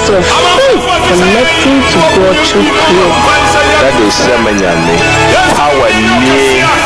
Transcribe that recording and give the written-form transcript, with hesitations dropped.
of connecting to God through prayer. That is Semanyame. Power near